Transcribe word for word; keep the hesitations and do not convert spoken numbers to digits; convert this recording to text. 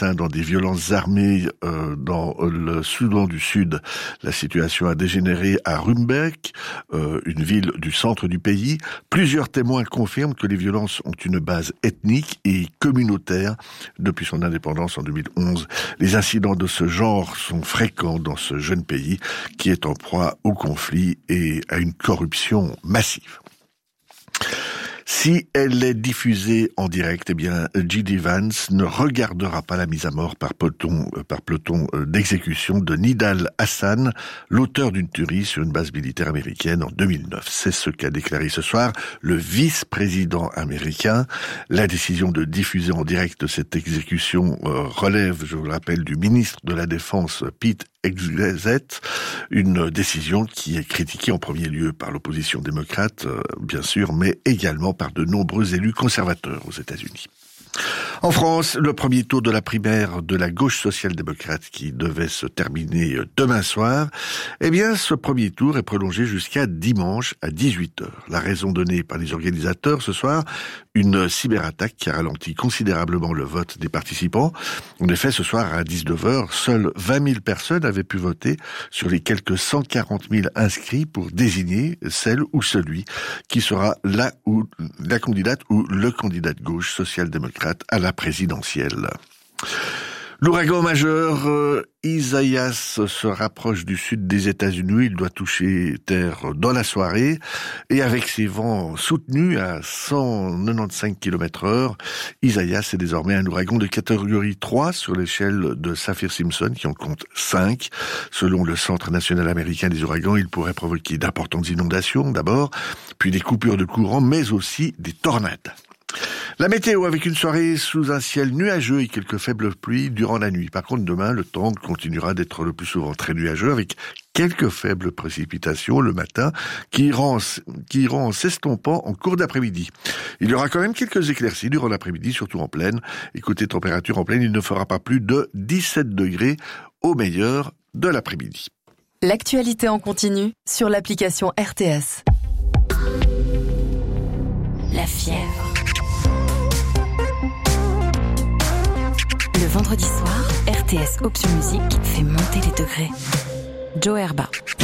matin dans des violences armées euh, dans le Soudan du Sud. La situation a dégénéré à Rumbek, euh, une ville du centre du pays. Plusieurs témoins confirment que les violences ont une base ethnique et communautaire depuis son indépendance en deux mille onze. Les incidents de ce genre sont fréquents dans ce jeune pays qui est en proie au conflit et à une corruption massive. Si elle est diffusée en direct, eh bien, J D Vance ne regardera pas la mise à mort par peloton, par peloton d'exécution de Nidal Hassan, l'auteur d'une tuerie sur une base militaire américaine en deux mille neuf. C'est ce qu'a déclaré ce soir le vice-président américain. La décision de diffuser en direct cette exécution euh, relève, je vous le rappelle, du ministre de la Défense, Pete Hegseth, une décision qui est critiquée en premier lieu par l'opposition démocrate, euh, bien sûr, mais également par de nombreux élus conservateurs aux États-Unis. En France, le premier tour de la primaire de la gauche social-démocrate qui devait se terminer demain soir, eh bien, ce premier tour est prolongé jusqu'à dimanche à dix-huit heures. La raison donnée par les organisateurs ce soir, une cyberattaque qui a ralenti considérablement le vote des participants. En effet, ce soir à dix-neuf heures, seules vingt mille personnes avaient pu voter sur les quelques cent quarante mille inscrits pour désigner celle ou celui qui sera la ou la candidate ou le candidat de gauche social-démocrate à la présidentielle. L'ouragan majeur euh, Isaias se rapproche du sud des États-Unis. Il doit toucher terre dans la soirée. Et avec ses vents soutenus à cent quatre-vingt-quinze kilomètres heure, Isaias est désormais un ouragan de catégorie trois sur l'échelle de Saffir-Simpson, qui en compte cinq. Selon le Centre national américain des ouragans, il pourrait provoquer d'importantes inondations d'abord, puis des coupures de courant, mais aussi des tornades. La météo avec une soirée sous un ciel nuageux et quelques faibles pluies durant la nuit. Par contre, demain, le temps continuera d'être le plus souvent très nuageux avec quelques faibles précipitations le matin qui iront, qui iront en s'estompant en cours d'après-midi. Il y aura quand même quelques éclaircies durant l'après-midi, surtout en plaine. Et côté température en plaine, il ne fera pas plus de dix-sept degrés au meilleur de l'après-midi. L'actualité en continu sur l'application R T S. La fièvre. Le vendredi soir, R T S Option Musique fait monter les degrés. Joe Herba.